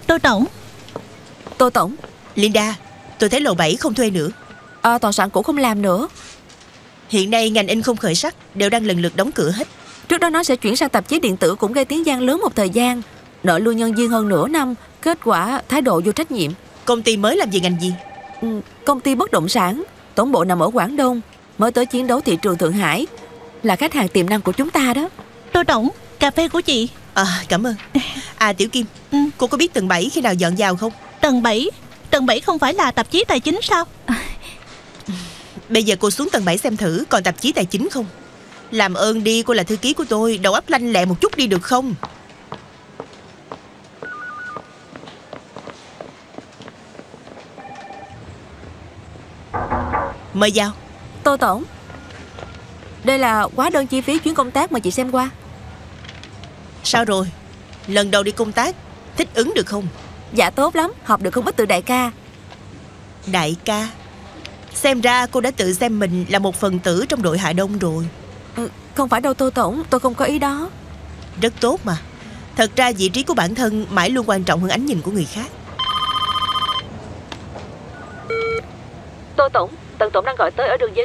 Tô Tổng. Tô Tổng. Linda, tôi thấy lầu 7 không thuê nữa. Tòa soạn cũ không làm nữa. Hiện nay ngành in không khởi sắc đều đang lần lượt đóng cửa hết. Trước đó nó sẽ chuyển sang tạp chí điện tử, cũng gây tiếng vang lớn một thời gian. Nợ lưu nhân viên hơn nửa năm. Kết quả thái độ vô trách nhiệm. Công ty mới làm về ngành gì? Công ty bất động sản. Tổng bộ nằm ở Quảng Đông, mới tới chiến đấu thị trường Thượng Hải. Là khách hàng tiềm năng của chúng ta đó. Tô Tổng, cà phê của chị. Cảm ơn. Tiểu Kim, cô có biết tầng 7 khi nào dọn vào không? Tầng 7? Tầng 7 không phải là tạp chí tài chính sao? Bây giờ cô xuống tầng 7 xem thử còn tạp chí tài chính không. Làm ơn đi, cô là thư ký của tôi, đầu óc lanh lẹ một chút đi được không? Mời vào. Tô Tổng, đây là hóa đơn chi phí chuyến công tác mà chị xem qua. Sao rồi? Lần đầu đi công tác, thích ứng được không? Dạ tốt lắm, học được không ít từ đại ca. Đại ca? Xem ra cô đã tự xem mình là một phần tử trong đội Hạ Đông rồi. Không phải đâu Tô Tổng, tôi không có ý đó. Rất tốt mà. Thật ra vị trí của bản thân mãi luôn quan trọng hơn ánh nhìn của người khác. Tô Tổng, Tần Tổng đang gọi tới ở đường dây